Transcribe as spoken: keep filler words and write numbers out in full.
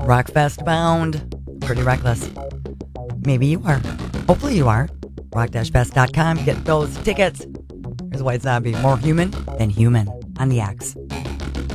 Rockfest bound. Pretty reckless. Maybe you are. Hopefully you are. rock dash fest dot com. Get those tickets. Here's White Zombie. More human than human on the X.